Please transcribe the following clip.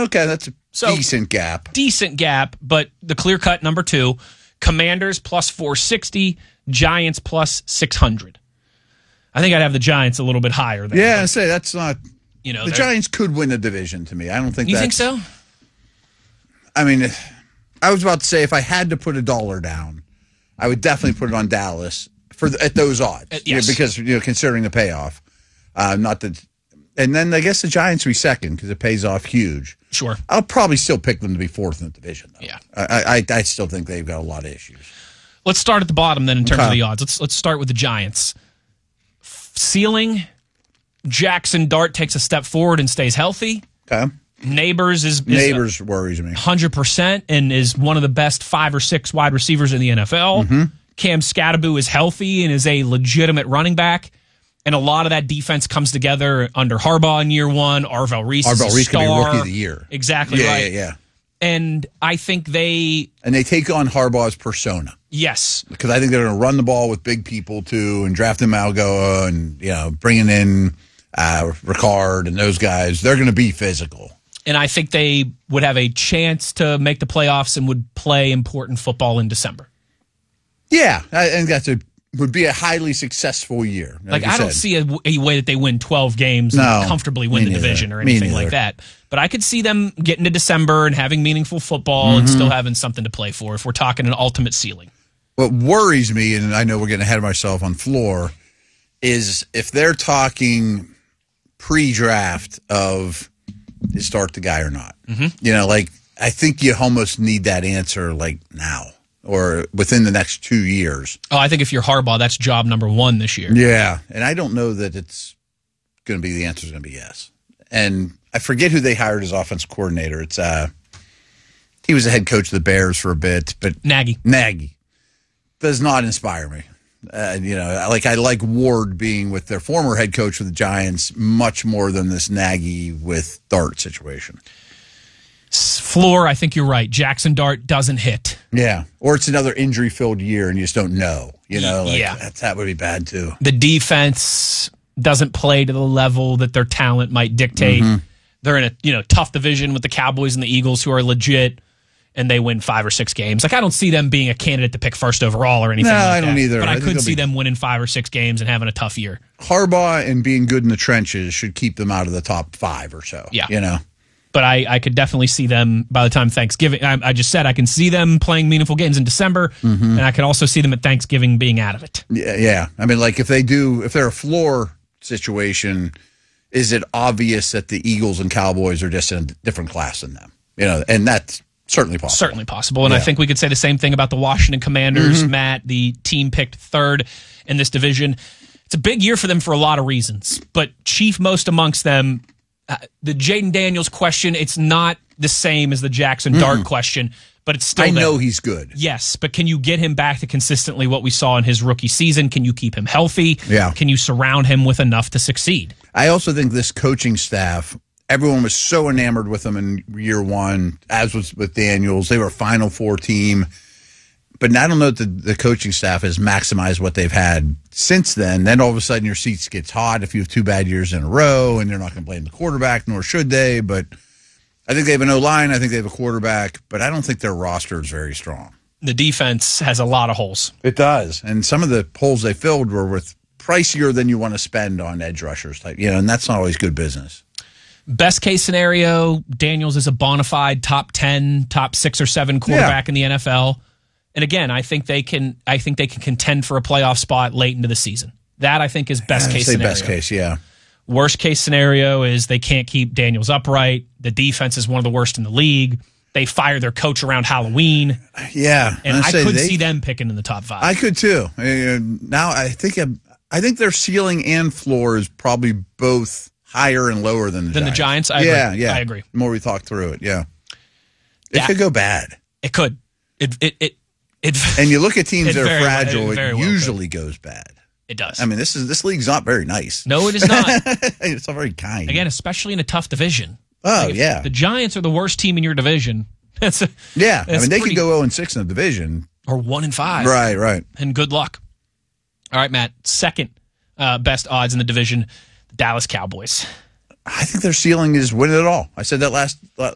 Okay, that's a decent gap. Decent gap, but the clear-cut number 2, Commanders plus 460, Giants plus 600. I think I'd have the Giants a little bit higher there. Yeah, I say that's not... the Giants could win the division to me. I don't think You think so? I mean, I was about to say if I had to put $1 down, I would definitely put it on Dallas at those odds. Yes. Because, considering the payoff. Not that... And then I guess the Giants will be second because it pays off huge. Sure. I'll probably still pick them to be fourth in the division, though. Yeah. I still think they've got a lot of issues. Let's start at the bottom then in terms of the odds. Let's start with the Giants. Ceiling, Jackson Dart takes a step forward and stays healthy. Okay. Neighbors worries me. 100% and is one of the best 5 or 6 wide receivers in the NFL. Mm-hmm. Cam Scatterbu is healthy and is a legitimate running back. And a lot of that defense comes together under Harbaugh in year 1. Arvell Reese is a star. Could be Rookie of the Year. Exactly right. Yeah. And I think they take on Harbaugh's persona. Yes. Because I think they're going to run the ball with big people, too, and drafting Malgoa and, bringing in Ricard and those guys. They're going to be physical. And I think they would have a chance to make the playoffs and would play important football in December. Yeah, I think would be a highly successful year. I don't see a way that they win 12 games and comfortably win the division or anything like that. But I could see them getting to December and having meaningful football and still having something to play for if we're talking an ultimate ceiling. What worries me, and I know we're getting ahead of myself on floor, is if they're talking pre-draft of is start the guy or not. Mm-hmm. I think you almost need that answer now. Or within the next 2 years. Oh, I think if you're Harbaugh, that's job number 1 this year. Yeah, and I don't know that it's going to be the answer is going to be yes. And I forget who they hired as offensive coordinator. It's he was the head coach of the Bears for a bit, but Nagy does not inspire me. I like Ward being with their former head coach of the Giants much more than this Nagy with Dart situation. Floor, I think you're right. Jackson Dart doesn't hit. Yeah. Or it's another injury-filled year and you just don't know. That would be bad too. The defense doesn't play to the level that their talent might dictate. Mm-hmm. They're in a tough division with the Cowboys and the Eagles who are legit, and they win 5 or 6 games. I don't see them being a candidate to pick first overall or anything like that. No, I don't either. But I could see them winning 5 or 6 games and having a tough year. Harbaugh and being good in the trenches should keep them out of the top 5 or so. Yeah. But I could definitely see them by the time Thanksgiving. I just said I can see them playing meaningful games in December, and I can also see them at Thanksgiving being out of it. Yeah. I mean, if they're a floor situation, is it obvious that the Eagles and Cowboys are just in a different class than them? And that's certainly possible. Certainly possible. And I think we could say the same thing about the Washington Commanders. Mm-hmm. Matt, the team picked 3rd in this division. It's a big year for them for a lot of reasons, but chief most amongst them, the Jaden Daniels question, it's not the same as the Jackson Dart question, but it's still I know he's good. Yes, but can you get him back to consistently what we saw in his rookie season? Can you keep him healthy? Yeah. Can you surround him with enough to succeed? I also think this coaching staff, everyone was so enamored with him in year 1, as was with Daniels. They were a Final Four team. But I don't know that the coaching staff has maximized what they've had since then. Then all of a sudden your seats gets hot if you have 2 bad years in a row, and they're not going to blame the quarterback, nor should they. But I think they have an O-line. I think they have a quarterback. But I don't think their roster is very strong. The defense has a lot of holes. It does. And some of the holes they filled were with pricier than you want to spend on edge rushers type, and that's not always good business. Best case scenario, Daniels is a bona fide top 10, top 6 or 7 quarterback in the NFL. And again, I think they can contend for a playoff spot late into the season. That I think is best case scenario. Best case, yeah. Worst case scenario is they can't keep Daniels upright. The defense is one of the worst in the league. They fire their coach around Halloween. Yeah, and I could see them picking in the top 5. I could too. Now I think their ceiling and floor is probably both higher and lower than the Giants. I agree. I agree. The more we talk through it, it could go bad. It could. And you look at teams that are fragile, it usually goes bad. It does. I mean, this league's not very nice. No, it is not. It's not very kind. Again, especially in a tough division. Oh, if the Giants are the worst team in your division. They could go 0-6 in the division. Or 1-5. Right. And good luck. All right, Matt. Second best odds in the division, the Dallas Cowboys. I think their ceiling is win it all. I said that